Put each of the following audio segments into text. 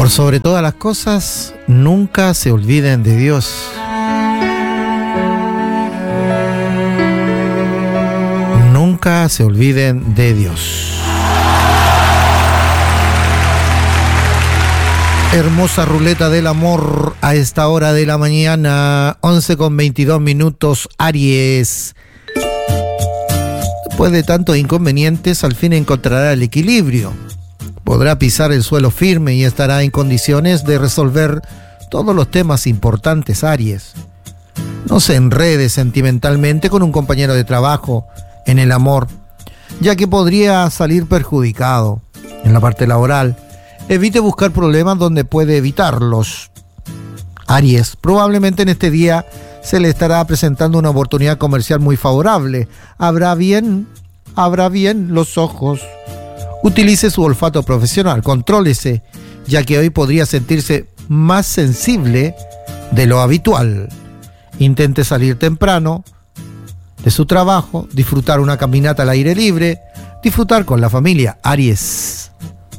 Por sobre todas las cosas, nunca se olviden de Dios. Nunca se olviden de Dios. Hermosa ruleta del amor a esta hora de la mañana, 11:22 Aries. Después de tantos inconvenientes, al fin encontrará el equilibrio. Podrá pisar el suelo firme y estará en condiciones de resolver todos los temas importantes, Aries. No se enrede sentimentalmente con un compañero de trabajo en el amor, ya que podría salir perjudicado en la parte laboral. Evite buscar problemas donde puede evitarlos. Aries, probablemente en este día se le estará presentando una oportunidad comercial muy favorable. Abra bien los ojos. Utilice su olfato profesional, contrólese, ya que hoy podría sentirse más sensible de lo habitual. Intente salir temprano de su trabajo, disfrutar una caminata al aire libre, disfrutar con la familia, Aries.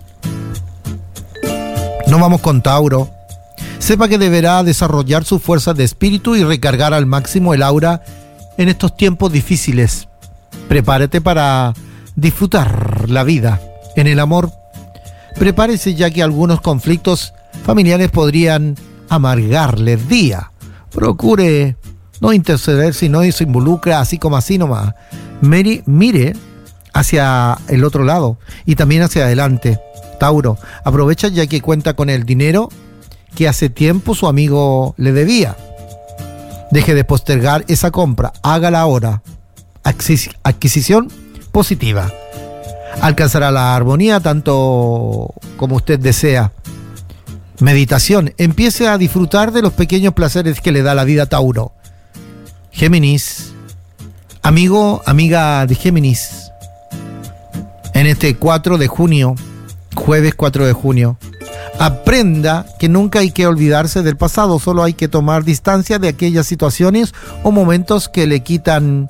Nos vamos con Tauro. Sepa que deberá desarrollar sus fuerzas de espíritu y recargar al máximo el aura en estos tiempos difíciles. Prepárate para disfrutar la vida. En el amor, prepárese, ya que algunos conflictos familiares podrían amargarle el día. Procure no interceder si no se involucra así como así nomás. Mire hacia el otro lado y también hacia adelante. Tauro, aprovecha ya que cuenta con el dinero que hace tiempo su amigo le debía. Deje de postergar esa compra, hágala ahora. Adquisición positiva. Alcanzará la armonía tanto como usted desea. Meditación. Empiece a disfrutar de los pequeños placeres que le da la vida, Tauro. Géminis. Amiga de Géminis. En este 4 de junio, jueves 4 de junio, aprenda que nunca hay que olvidarse del pasado, solo hay que tomar distancia de aquellas situaciones o momentos que le quitan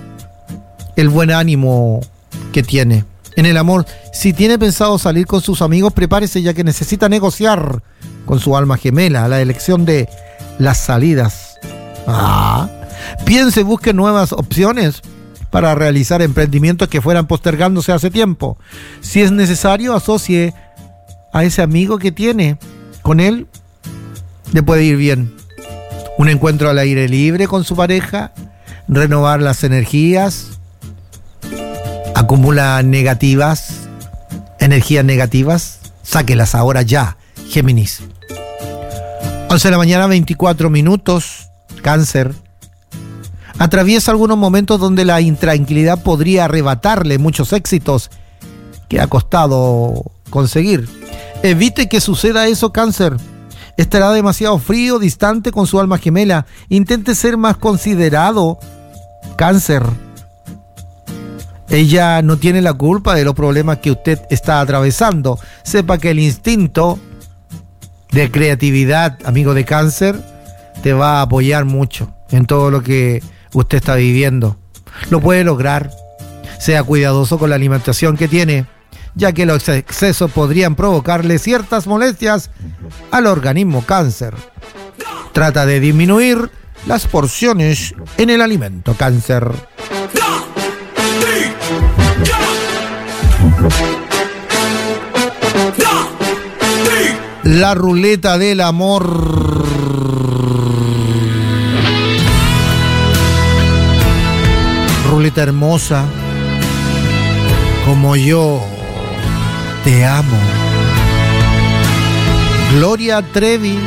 el buen ánimo que tiene. En el amor, si tiene pensado salir con sus amigos, prepárese, ya que necesita negociar con su alma gemela la elección de las salidas. Piense, busque nuevas opciones para realizar emprendimientos que fueran postergándose hace tiempo. Si es necesario, asocie a ese amigo que tiene. Con él le puede ir bien. Un encuentro al aire libre con su pareja, renovar las energías. Acumula energías negativas, sáquelas ahora ya, Géminis. 11 de la mañana, 24 minutos, Cáncer. Atraviesa algunos momentos donde la intranquilidad podría arrebatarle muchos éxitos que ha costado conseguir. Evite que suceda eso, Cáncer. Estará demasiado frío, distante con su alma gemela. Intente ser más considerado, Cáncer. Ella no tiene la culpa de los problemas que usted está atravesando. Sepa que el instinto de creatividad, amigo de Cáncer, te va a apoyar mucho en todo lo que usted está viviendo. Lo puede lograr. Sea cuidadoso con la alimentación que tiene, ya que los excesos podrían provocarle ciertas molestias al organismo, Cáncer. Trata de disminuir las porciones en el alimento, Cáncer. La ruleta del amor. Ruleta hermosa, como yo te amo. Gloria Trevi.